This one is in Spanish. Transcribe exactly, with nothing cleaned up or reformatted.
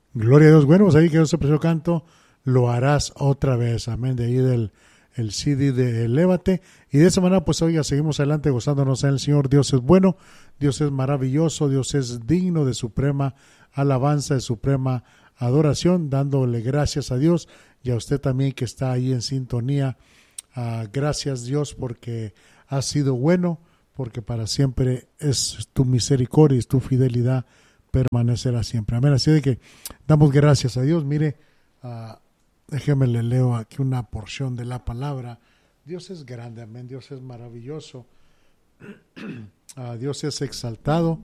Gloria a Dios. Bueno, pues ahí quedó ese precioso canto. Lo harás otra vez. Amén. De ahí del el C D de Elévate. Y de esa manera, pues oiga, seguimos adelante gozándonos en el Señor. Dios es bueno, Dios es maravilloso, Dios es digno de suprema alabanza, de suprema adoración, dándole gracias a Dios y a usted también que está ahí en sintonía. Uh, gracias Dios porque has sido bueno, porque para siempre es tu misericordia y tu fidelidad permanecerá siempre. Amén. Así de que damos gracias a Dios. Mire, uh, déjeme le leo aquí una porción de la palabra. Dios es grande, amén. Dios es maravilloso. Uh, Dios es exaltado.